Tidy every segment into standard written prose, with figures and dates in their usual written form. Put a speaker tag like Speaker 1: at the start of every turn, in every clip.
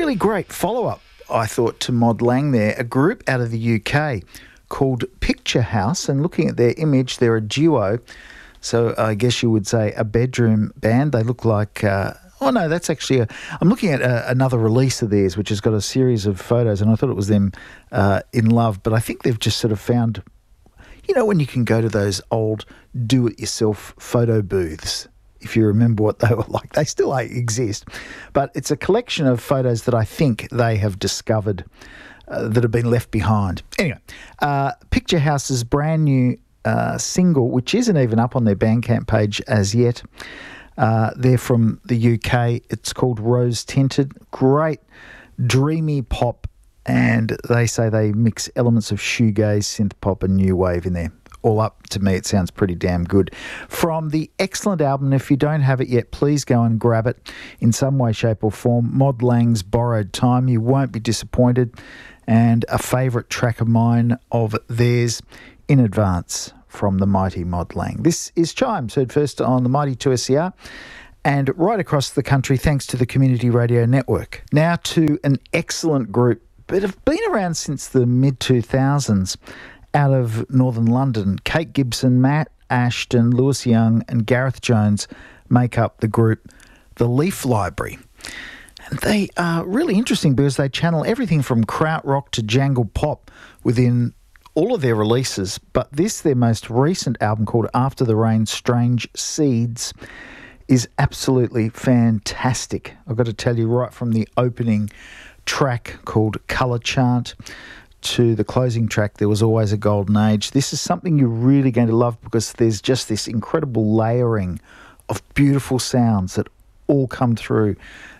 Speaker 1: really great follow-up, I thought, to Mod Lang there, a group out of the UK called Picture House, and looking at their image, they're a duo, so I guess you would say a bedroom band. They look like... I'm looking at another release of theirs, which has got a series of photos, and I thought it was them in love, but I think they've just sort of found... You know, when you can go to those old do-it-yourself photo booths, if you remember what they were like, they still exist. But it's a collection of photos that I think they have discovered that have been left behind. Anyway, Picture House's brand new single, which isn't even up on their Bandcamp page as yet. They're from the UK. It's called Rose Tinted. Great, dreamy pop. And they say they mix elements of shoegaze, synth pop and new wave in there. All up, to me, it sounds pretty damn good. From the excellent album, if you don't have it yet, please go and grab it in some way, shape or form. Mod Lang's Borrowed Time. You won't be disappointed. And a favourite track of mine of theirs, In Advance, from the mighty Mod Lang. This is Chimes, heard first on the mighty 2SER and right across the country thanks to the Community Radio Network. Now to an excellent group but have been around since the mid-2000s out of northern London. Kate Gibson, Matt Ashton, Lewis Young and Gareth Jones make up the group The Leaf Library. And they are really interesting because they channel everything from krautrock to jangle pop within all of their releases. But this, their most recent album called After the Rain, Strange Seeds, is absolutely fantastic. I've got to tell you, right from the opening track called Colour Chant to the closing track, There Was Always a Golden Age. This is something you're really going to love because there's just this incredible layering of beautiful sounds that all come through.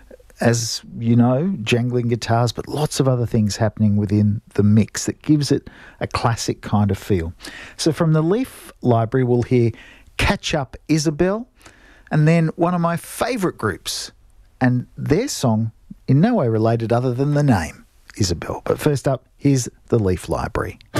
Speaker 1: As you know, jangling guitars, but lots of other things happening within the mix that gives it a classic kind of feel. So from the Leaf Library, we'll hear Catch Up Isabel, and then one of my favourite groups, and their song in no way related other than the name, Isabel. But first up, here's the Leaf Library.